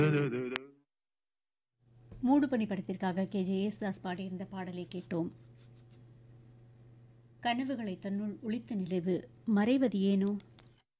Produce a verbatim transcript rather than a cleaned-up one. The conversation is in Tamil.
மூடுபனி படத்திற்காக கே ஜே யேசுதாஸ் பாடியிருந்த பாடலை கேட்டோம். கனவுகளை தன்னுள் ஒளித்த நிலவு மறைவது ஏனோ